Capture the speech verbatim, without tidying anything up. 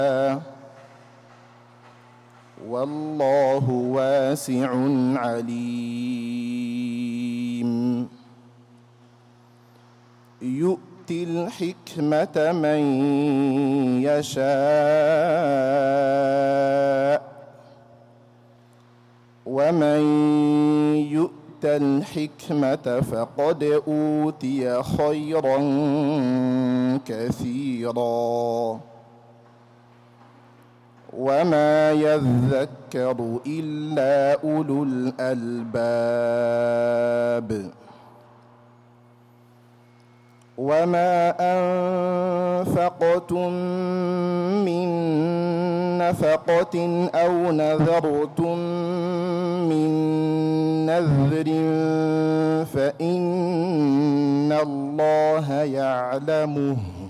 والله واسع عليم. يؤتي الحكمة من يشاء ومن يؤت الحكمة فقد أوتي خيرا كثيرا وما يذكر إلا أولو الألباب. وما أنفقتم من نفقة أو نذرتم من نذر فإن الله يعلمه